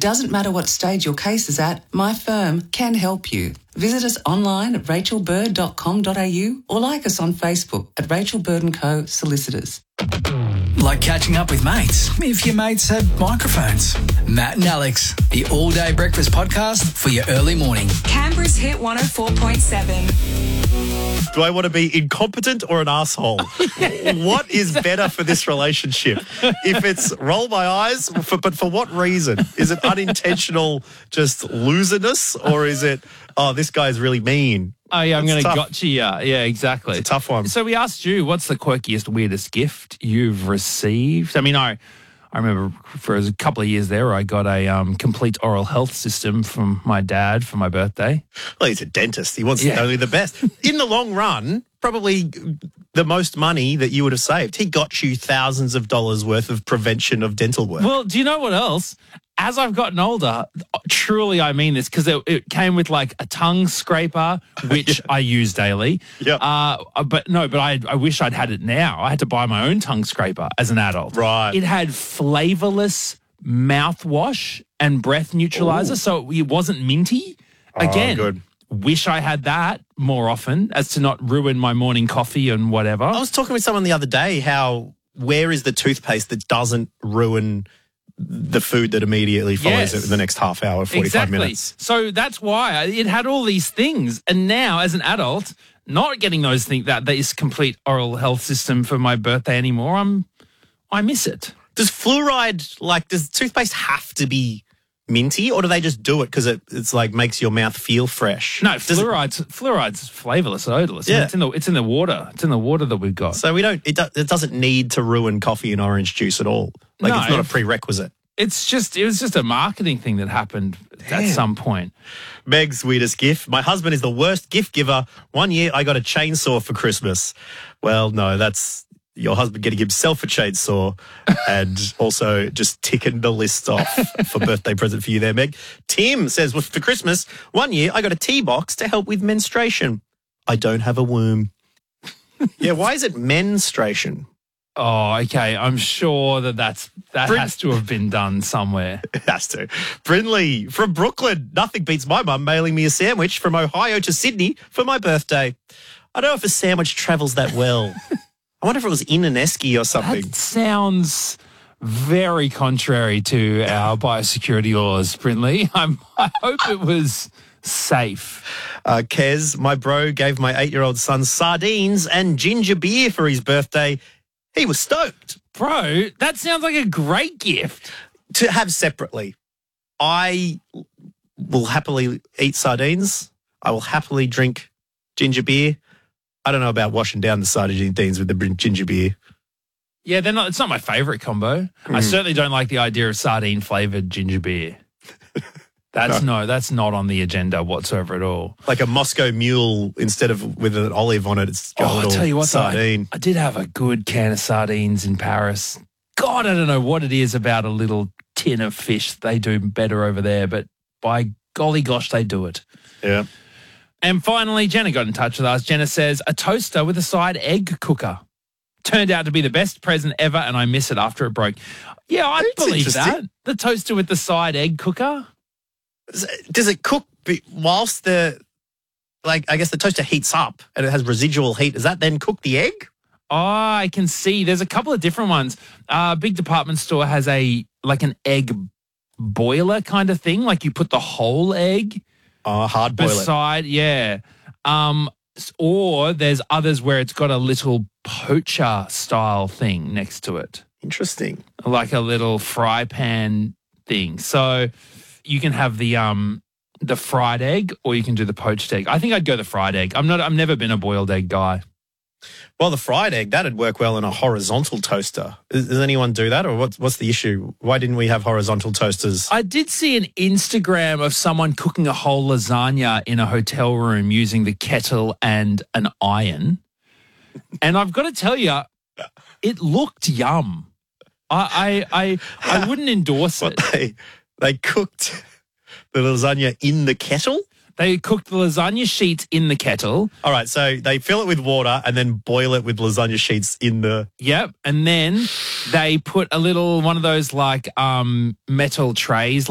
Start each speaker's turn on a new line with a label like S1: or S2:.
S1: doesn't matter what stage your case is at, my firm can help you. Visit us online at rachelbird.com.au or like us on Facebook at Rachel Bird & Co. Solicitors.
S2: Like catching up with mates, if your mates had microphones. Matt and Alex, the all-day breakfast podcast for your early morning.
S3: Canberra's Hit 104.7.
S4: Do I want to be incompetent or an asshole? What is better for this relationship? If it's roll my eyes, but for what reason? Is it unintentional just loserness, or is it, oh, this guy's really mean?
S5: Oh, yeah, I'm going to gotcha you. Yeah, exactly.
S4: It's a tough one.
S5: So we asked you, what's the quirkiest, weirdest gift you've received? I mean, I remember for a couple of years there, I got a complete oral health system from my dad for my birthday.
S4: Well, he's a dentist. He wants only the best. In the long run, probably the most money that you would have saved. He got you thousands of dollars worth of prevention of dental work.
S5: Well, do you know what else? As I've gotten older, truly I mean this, because it came with like a tongue scraper, which I use daily.
S4: Yeah.
S5: But I wish I'd had it now. I had to buy my own tongue scraper as an adult.
S4: Right.
S5: It had flavorless mouthwash and breath neutralizer, so it wasn't minty. Again,
S4: good.
S5: Wish I had that more often as to not ruin my morning coffee and whatever.
S4: I was talking with someone the other day where is the toothpaste that doesn't ruin the food that immediately follows it in the next half hour, 45 minutes.
S5: So that's why it had all these things. And now, as an adult, not getting those things, this complete oral health system for my birthday anymore, I miss it.
S4: Does fluoride, does toothpaste have to be minty, or do they just do it because it's like makes your mouth feel fresh?
S5: No, fluoride's flavourless, odorless.
S4: Yeah.
S5: I mean, it's in the water. It's in the water that we've got.
S4: So it doesn't need to ruin coffee and orange juice at all. It's not a prerequisite.
S5: It was just a marketing thing that happened at some point.
S4: Meg's weirdest gift. My husband is the worst gift giver. One year I got a chainsaw for Christmas. Well, no, that's your husband getting himself a chainsaw and also just ticking the list off for birthday present for you there, Meg. Tim says, well, for Christmas, one year I got a tea box to help with menstruation. I don't have a womb. Yeah, why is it menstruation?
S5: Oh, okay. I'm sure that has to have been done somewhere.
S4: It has to. Brindley from Brooklyn. Nothing beats my mum mailing me a sandwich from Ohio to Sydney for my birthday. I don't know if a sandwich travels that well. I wonder if it was in an esky or something.
S5: That sounds very contrary to our biosecurity laws, Brindley. I hope it was safe.
S4: Kez, my bro, gave my 8-year-old son sardines and ginger beer for his birthday. He was stoked.
S5: Bro, that sounds like a great gift.
S4: To have separately. I will happily eat sardines. I will happily drink ginger beer. I don't know about washing down the sardines with the ginger beer.
S5: Yeah, it's not my favourite combo. I certainly don't like the idea of sardine-flavoured ginger beer. That's not on the agenda whatsoever at all.
S4: Like a Moscow Mule instead of with an olive on it. It's got a little
S5: I tell you what,
S4: sardine.
S5: I did have a good can of sardines in Paris. God, I don't know what it is about a little tin of fish. They do better over there, but by golly gosh, they do it.
S4: Yeah.
S5: And finally, Jenna got in touch with us. Jenna says, a toaster with a side egg cooker. Turned out to be the best present ever, and I miss it after it broke. Yeah, I believe that. The toaster with the side egg cooker.
S4: Does it cook whilst I guess the toaster heats up and it has residual heat? Does that then cook the egg?
S5: Oh, I can see. There's a couple of different ones. Big department store has an egg boiler kind of thing. Like you put the whole egg.
S4: Hard boil
S5: beside, yeah. Or there's others where it's got a little poacher style thing next to it.
S4: Interesting.
S5: Like a little fry pan thing. So you can have the fried egg or you can do the poached egg. I think I'd go the fried egg. I've never been a boiled egg guy.
S4: Well, the fried egg, that'd work well in a horizontal toaster. Does anyone do that, or what's the issue? Why didn't we have horizontal toasters?
S5: I did see an Instagram of someone cooking a whole lasagna in a hotel room using the kettle and an iron. And I've got to tell you, it looked yum. I wouldn't endorse it.
S4: They cooked the lasagna in the kettle?
S5: They cooked the lasagna sheets in the kettle.
S4: All right, so they fill it with water and then boil it with lasagna sheets in the...
S5: Yep, and then they put one of those metal trays